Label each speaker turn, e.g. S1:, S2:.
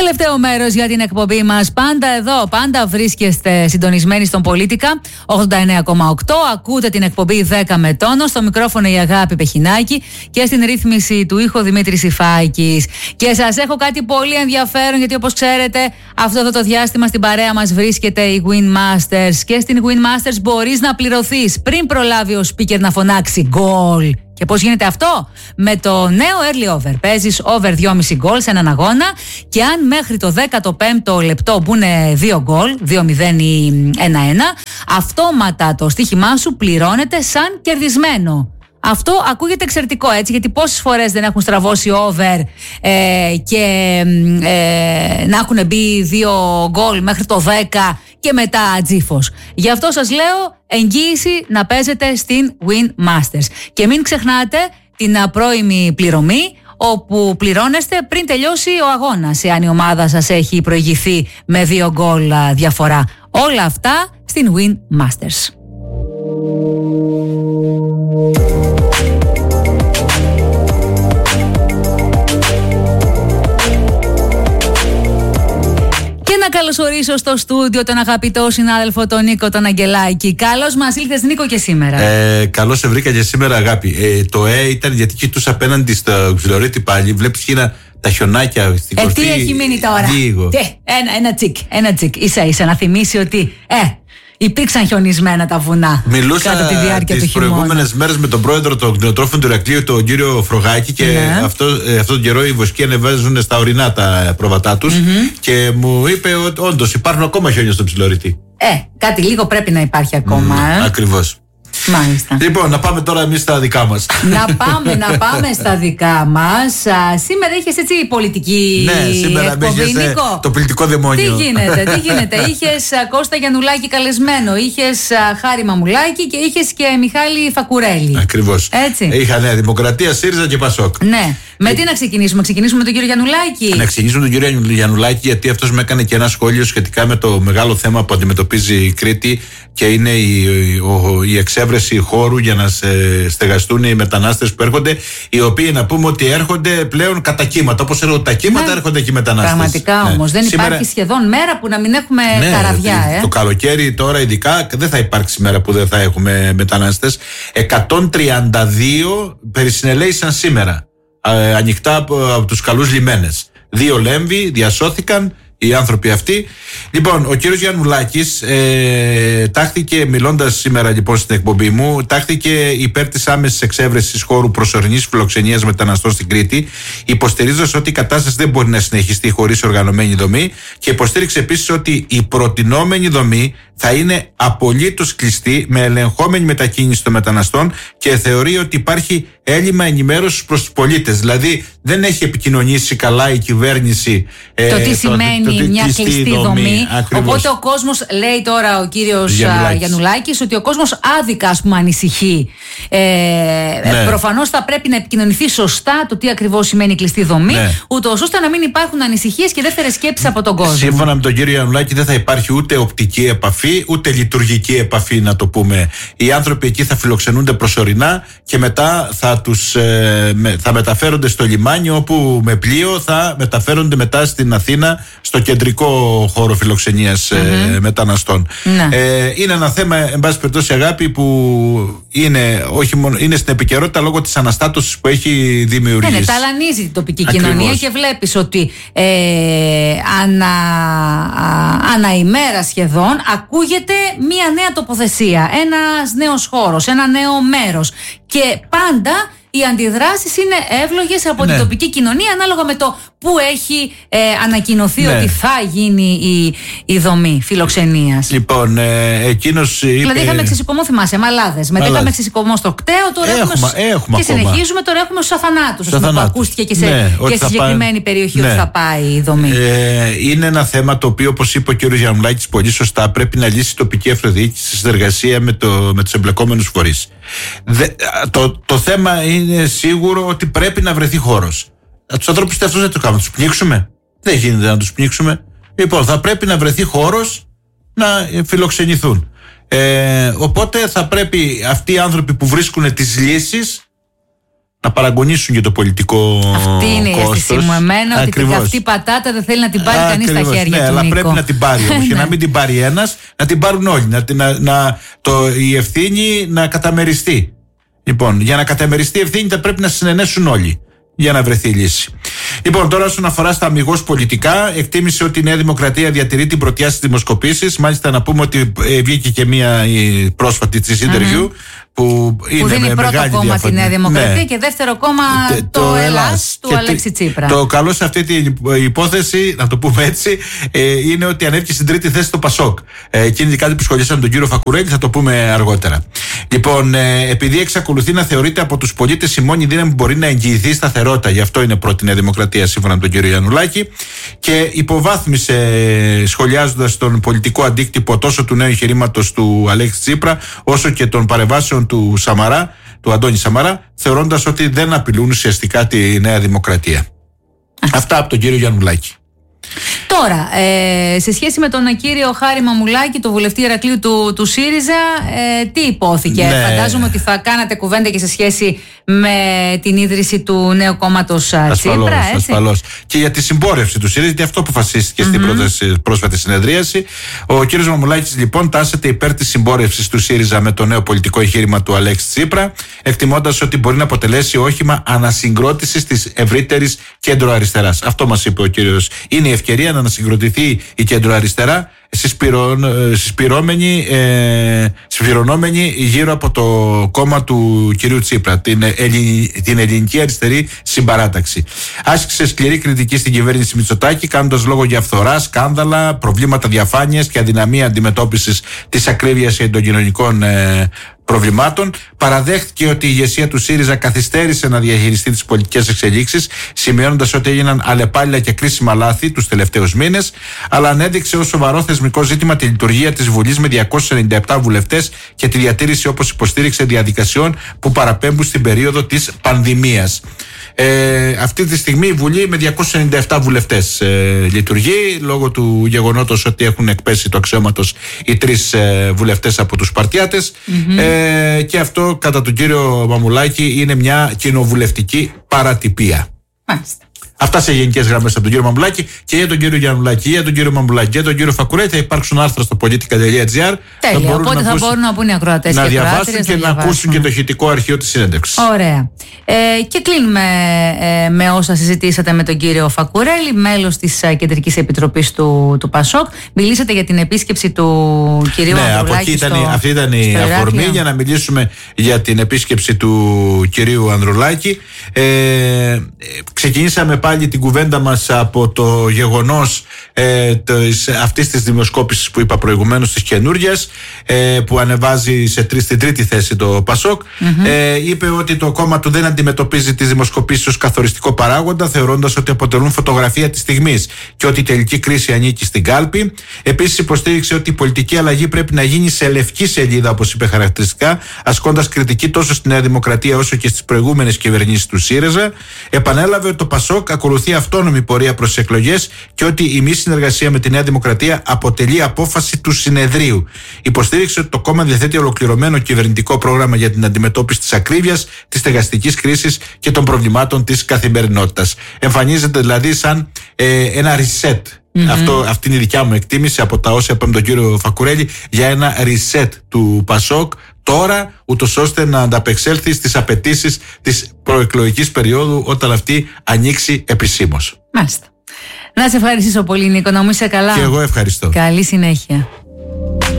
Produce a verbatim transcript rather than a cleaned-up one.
S1: Τελευταίο μέρος για την εκπομπή μας. Πάντα εδώ, πάντα βρίσκεστε συντονισμένοι στον Πολίτικα ογδόντα εννέα κόμμα οκτώ. Ακούτε την εκπομπή δέκα με τόνο. Στο μικρόφωνο η Αγάπη Πεχινάκη και στην ρύθμιση του ήχου Δημήτρης Ιφάκης. Και σας έχω κάτι πολύ ενδιαφέρον, γιατί όπως ξέρετε, αυτό εδώ το διάστημα στην παρέα μας βρίσκεται η Win Masters. Και στην Win Masters μπορείς να πληρωθείς πριν προλάβει ο speaker να φωνάξει γκολ. Και πώς γίνεται αυτό? Με το νέο early over. Παίζεις over δυόμισι γκολ σε έναν αγώνα και αν μέχρι το δέκατο πέμπτο λεπτό μπουν δύο γκολ, δύο μηδέν ή ένα ένα, αυτόματα το στοίχημά σου πληρώνεται σαν κερδισμένο. Αυτό ακούγεται εξαιρετικό, έτσι, γιατί πόσες φορές δεν έχουν στραβώσει over ε, και ε, να έχουν μπει δύο γκολ μέχρι το δέκα και μετά τζίφος. Γι' αυτό σας λέω εγγύηση να παίζετε στην Win Masters. Και μην ξεχνάτε την πρώιμη πληρωμή, όπου πληρώνεστε πριν τελειώσει ο αγώνας, εάν η ομάδα σας έχει προηγηθεί με δύο γκολ διαφορά. Όλα αυτά στην Win Masters. Να καλωσορίσω στο στούντιο τον αγαπητό συνάδελφο τον Νίκο τον Αγγελάκη. Καλώς μας ήλθες, Νίκο, και σήμερα.
S2: Ε, καλώς σε βρήκα και σήμερα, Αγάπη. Ε, το Ε ήταν γιατί κοιτούσα απέναντι στο Ξυλορείτη πάλι. Βλέπεις χίνα τα χιονάκια στην
S1: ε,
S2: κορφή.
S1: Τι έχει μείνει τώρα?
S2: Λίγο.
S1: Τι, ένα, ένα τσικ, ένα τσικ. Ίσα ίσα να θυμίσει ότι ε, υπήρξαν χιονισμένα τα βουνά.
S2: Μιλούσα
S1: κατά τη διάρκεια
S2: τις
S1: του χειμώνα.
S2: προηγούμενες μέρες με τον πρόεδρο των κτηνοτρόφων του Ηρακλείου, τον κύριο Φρογάκη, και
S1: ναι.
S2: αυτό, ε, αυτόν τον καιρό οι βοσκοί ανεβάζουν στα ορεινά τα πρόβατά τους, mm-hmm. και μου είπε ότι όντως υπάρχουν ακόμα χιόνια στο Ψιλορείτη.
S1: Ε, κάτι λίγο πρέπει να υπάρχει ακόμα. Mm,
S2: ε. Ακριβώς.
S1: Μάλιστα.
S2: Λοιπόν, να πάμε τώρα εμείς στα δικά μας.
S1: Να πάμε, να πάμε στα δικά μας. Σήμερα είχες έτσι πολιτική
S2: ναι, σήμερα
S1: εκπομπή, Νίκο.
S2: Το πολιτικό δαιμόνιο.
S1: Τι γίνεται, τι γίνεται. Είχες Κώστα Γιαννουλάκη καλεσμένο, είχες Χάρη Μαμουλάκη και είχες και Μιχάλη Φακουρέλη.
S2: Ακριβώς.
S1: Έτσι.
S2: Είχα Νέα Δημοκρατία, ΣΥΡΙΖΑ και ΠΑΣΟΚ.
S1: Ναι. Με τι να ξεκινήσουμε, ξεκινήσουμε με τον κύριο Γιαννουλάκη.
S2: Να ξεκινήσουμε με τον κύριο Γιαννουλάκη, γιατί αυτός με έκανε και ένα σχόλιο σχετικά με το μεγάλο θέμα που αντιμετωπίζει η Κρήτη, και είναι η, ο, η εξέβρεση χώρου για να σε στεγαστούν οι μετανάστες που έρχονται, οι οποίοι, να πούμε, ότι έρχονται πλέον κατά κύματα. Όπως έρχονται τα κύματα, ναι, έρχονται και οι μετανάστες.
S1: Πραγματικά, ναι. Όμως δεν Σήμερα... υπάρχει σχεδόν μέρα που να μην έχουμε ναι, καραβιά. Ε.
S2: Το καλοκαίρι τώρα ειδικά δεν θα υπάρξει μέρα που δεν θα έχουμε μετανάστες. εκατόν τριάντα δύο περισυνελέησαν σήμερα. Ε, ανοιχτά από, από τους καλούς λιμένες. Δύο Λέμβοι διασώθηκαν οι άνθρωποι αυτοί. Λοιπόν, ο κύριος Γιαννουλάκης ε, τάχθηκε, μιλώντας σήμερα λοιπόν στην εκπομπή μου, τάχθηκε υπέρ της άμεσης εξέβρεσης χώρου προσωρινής φιλοξενίας μεταναστών στην Κρήτη, υποστηρίζοντας ότι η κατάσταση δεν μπορεί να συνεχιστεί χωρίς οργανωμένη δομή, και υποστήριξε επίσης ότι η προτινόμενη δομή θα είναι απολύτως κλειστή, με ελεγχόμενη μετακίνηση των μεταναστών, και θεωρεί ότι υπάρχει έλλειμμα ενημέρωσης προς τους πολίτες. Δηλαδή δεν έχει επικοινωνήσει καλά η κυβέρνηση
S1: το ε, τι σημαίνει το, το, μια κλειστή, κλειστή δομή, δομή. Οπότε ο κόσμος, λέει τώρα ο κύριος Γιαννουλάκης, Γιαννουλάκης, ότι ο κόσμος άδικα, ας πούμε, ανησυχεί. Ε, ναι. Προφανώς θα πρέπει να επικοινωνηθεί σωστά το τι ακριβώς σημαίνει κλειστή δομή, ναι, ούτως ώστε να μην υπάρχουν ανησυχίες και δεύτερες σκέψεις από τον κόσμο. Σύμφωνα
S2: με τον κύριο Γιαννουλάκη, δεν θα υπάρχει ούτε οπτική επαφή, ούτε λειτουργική επαφή, να το πούμε. Οι άνθρωποι εκεί θα φιλοξενούνται προσωρινά και μετά θα τους ε, με, θα μεταφέρονται στο λιμάνι, όπου με πλοίο θα μεταφέρονται μετά στην Αθήνα, στο κεντρικό χώρο φιλοξενίας mm-hmm. ε, μεταναστών. Ναι. Ε, είναι ένα θέμα, εν πάση περιπτώσει, Αγάπη, που είναι, όχι μόνο, είναι στην επικαιρότητα λόγω της αναστάτωσης που έχει δημιουργήσει. Ναι,
S1: ταλανίζει την τοπική Ακριβώς. κοινωνία, και βλέπεις ότι ε, ανα, ανα ημέρα σχεδόν ακούγεται μία νέα τοποθεσία, ένας νέος χώρος, ένα νέο μέρος, και πάντα οι αντιδράσεις είναι εύλογες από ναι. την τοπική κοινωνία, ανάλογα με το που έχει ε, ανακοινωθεί ναι. ότι θα γίνει η, η δομή φιλοξενίας.
S2: Λοιπόν, ε, εκείνος είπε...
S1: Δηλαδή είχαμε ξεσηκωμό, θυμάσαι, Μαλάδες. Μετά είχαμε ξεσηκωμό στο Κταίο, τώρα έχουμε, έχουμε, έχουμε και ακόμα. συνεχίζουμε, τώρα έχουμε στους Αθανάτους, πούμε, που ακούστηκε και, σε, ναι, και στη συγκεκριμένη πάει... περιοχή ναι. ότι θα πάει η δομή.
S2: Ε, είναι ένα θέμα το οποίο, όπως είπε ο κ. Γιαννουλάκης πολύ σωστά, πρέπει να λύσει η τοπική αυτοδιοίκηση σε συνεργασία με, το, με τους εμπλεκόμενους φορείς. Δε, το, το θέμα είναι σίγουρο ότι πρέπει να βρεθεί χώρος. Τους ανθρώπους αυτούς δεν το κάνουμε, τους πνίξουμε. Δεν γίνεται να τους πνίξουμε. Λοιπόν, θα πρέπει να βρεθεί χώρος να φιλοξενηθούν. Ε, οπότε θα πρέπει αυτοί οι άνθρωποι που βρίσκουν τις λύσεις να παραγωνίσουν και το πολιτικό κόστος.
S1: Αυτή είναι η αίσθησή μου εμένα, ότι την καυτή πατάτα δεν θέλει να την πάρει κανείς στα χέρια
S2: ναι,
S1: του.
S2: Αλλά
S1: Νίκο.
S2: πρέπει να την πάρει όμως και να μην την πάρει ένας, να την πάρουν όλοι. Να, να, να, το, η ευθύνη να καταμεριστεί. Λοιπόν, για να καταμεριστεί η ευθύνη θα πρέπει να συνενέσουν όλοι για να βρεθεί λύση. Λοιπόν, τώρα όσον αφορά στα αμιγώς πολιτικά, εκτίμησε ότι η Νέα Δημοκρατία διατηρεί την πρωτιά στις δημοσκοπήσεις. Μάλιστα, να πούμε ότι ε, βγήκε και μία η πρόσφατη της interview. Mm-hmm. Που, είναι
S1: που δίνει
S2: με
S1: πρώτο
S2: μεγάλη
S1: κόμμα
S2: διαφορά.
S1: τη Νέα Δημοκρατία, ναι. Και δεύτερο κόμμα
S2: Τε,
S1: το, το Ελλάς του Αλέξη Τσίπρα.
S2: Το καλό σε αυτή την υπόθεση, να το πούμε έτσι, ε, είναι ότι ανέβηκε στην τρίτη θέση το Πασόκ. Ε, εκείνη κάτι που σχολιάσαν τον κύριο Φακουρέλη, θα το πούμε αργότερα. Λοιπόν, ε, επειδή εξακολουθεί να θεωρείται από τους πολίτες η μόνη δύναμη που μπορεί να εγγυηθεί σταθερότητα, γι' αυτό είναι πρώτη Νέα Δημοκρατία, σύμφωνα με τον κύριο Γιαννουλάκη, και υποβάθμισε, σχολιάζοντας τον πολιτικό αντίκτυπο τόσο του νέου εγχειρήματος του Αλέξη Τσίπρα, όσο και των παρεμβάσεων του Σαμαρά, του Αντώνη Σαμαρά, θεωρώντας ότι δεν απειλούν ουσιαστικά τη Νέα Δημοκρατία. Αυτά από τον κύριο Γιαννουλάκη.
S1: Τώρα, ε, σε σχέση με τον κύριο Χάρη Μαμουλάκη, το βουλευτή Ηρακλείου του, του ΣΥΡΙΖΑ, ε, τι υπόθηκε? Ναι. Φαντάζομαι ότι θα κάνατε κουβέντα και σε σχέση με την ίδρυση του νέου κόμματος Τσίπρα, έτσι.
S2: Ασφαλώς. Και για τη συμπόρευση του ΣΥΡΙΖΑ, γιατί αυτό αποφασίστηκε mm-hmm. στην πρόσφατη συνεδρίαση. Ο κύριος Μαμουλάκης, λοιπόν, τάσεται υπέρ της συμπόρευσης του ΣΥΡΙΖΑ με το νέο πολιτικό εγχείρημα του Αλέξη Τσίπρα, εκτιμώντας ότι μπορεί να αποτελέσει όχημα ανασυγκρότησης της ευρύτερης κέντρο-αριστεράς. Αυτό μας είπε ο κύριος. Είναι η ευκαιρία να ανασυγκροτηθεί η κέντρο-αριστερά, συσπηρώμενη, ε, συσπηρωνόμενη γύρω από το κόμμα του κυρίου Τσίπρα, την, Ελλη, την ελληνική αριστερή συμπαράταξη. Άσκησε σκληρή κριτική στην κυβέρνηση Μητσοτάκη, κάνοντας λόγο για φθορά, σκάνδαλα, προβλήματα διαφάνειας και αδυναμία αντιμετώπισης της ακρίβειας και των κοινωνικών ε, προβλημάτων. Παραδέχτηκε ότι η ηγεσία του ΣΥΡΙΖΑ καθυστέρησε να διαχειριστεί τις πολιτικές εξελίξεις, σημειώνοντας ότι έγιναν αλλεπάλληλα και κρίσιμα λάθη τους τελευταίους μήνες, αλλά ανέδειξε ως σοβαρό θεσμικό ζήτημα τη λειτουργία της Βουλής με διακόσιους ενενήντα επτά βουλευτές και τη διατήρηση, όπως υποστήριξε, διαδικασιών που παραπέμπουν στην περίοδο της πανδημίας. Ε, αυτή τη στιγμή η Βουλή με διακόσιους ενενήντα επτά βουλευτές ε, λειτουργεί, λόγω του γεγονότος ότι έχουν εκπέσει το αξιώματος οι τρεις ε, βουλευτές από τους Σπαρτιάτες. Mm-hmm. ε, και αυτό, κατά τον κύριο Μαμουλάκη, είναι μια κοινοβουλευτική παρατυπία.
S1: Μάλιστα.
S2: Αυτά σε γενικές γραμμές από τον κύριο Μαμουλάκη. Και για τον κύριο Γιαννουλάκη, για τον κύριο Μαμουλάκη, για τον κύριο Φακουρέλη θα υπάρξουν άρθρα στο politica τελεία gr.
S1: Τέλεια. Οπότε θα μπορούν να πούνε οι ακροατές
S2: να
S1: και
S2: διαβάσουν και να,
S1: να
S2: ακούσουν και το ηχητικό αρχείο της συνέντευξης.
S1: Ωραία. Ε, και κλείνουμε ε, με όσα συζητήσατε με τον κύριο Φακουρέλη, μέλος της uh, Κεντρικής Επιτροπής του, του Πασόκ. Μιλήσατε για την επίσκεψη του κυρίου
S2: ναι,
S1: Ανδρουλάκη.
S2: Από εκεί ήταν,
S1: στο,
S2: αυτή ήταν η αφορμή για να μιλήσουμε για την επίσκεψη του κυρίου Ανδρουλάκη. Ε, ξεκινήσαμε πάλι την κουβέντα μας από το γεγονός ε, της, αυτής της δημοσκόπησης που είπα προηγουμένως, της καινούργιας, ε, που ανεβάζει σε τρι, στην τρίτη θέση το Πασόκ. Mm-hmm. Ε, είπε ότι το κόμμα του δεν αντιμετωπίζει τις δημοσκοπήσεις ως καθοριστικό παράγοντα, θεωρώντας ότι αποτελούν φωτογραφία της στιγμής και ότι η τελική κρίση ανήκει στην κάλπη. Επίσης υποστήριξε ότι η πολιτική αλλαγή πρέπει να γίνει σε λευκή σελίδα, όπως είπε χαρακτηριστικά, ασκώντας κριτική τόσο στη Νέα Δημοκρατία όσο και στις προηγούμενες κυβερνήσεις του ΣΥΡΙΖΑ. Επανέλαβε ότι το Πασόκ ακολουθεί αυτόνομη πορεία προς τις εκλογές και ότι η μη συνεργασία με τη Νέα Δημοκρατία αποτελεί απόφαση του συνεδρίου. Υποστήριξε ότι το κόμμα διαθέτει ολοκληρωμένο κυβερνητικό πρόγραμμα για την αντιμετώπιση της ακρίβειας, της στεγαστικής κρίσης και των προβλημάτων της καθημερινότητας. Εμφανίζεται δηλαδή σαν ε, ένα reset. Mm-hmm. Αυτό, αυτή είναι η δικιά μου εκτίμηση από τα όσα είπαμε τον κύριο Φακουρέλη, για ένα reset του Πασόκ τώρα, ούτως ώστε να ανταπεξέλθει στις απαιτήσεις της προεκλογικής περίοδου όταν αυτή ανοίξει επισήμως.
S1: Μάλιστα. Να σε ευχαριστήσω πολύ, Νίκο, να μου είσαι καλά.
S2: Και εγώ ευχαριστώ.
S1: Καλή συνέχεια.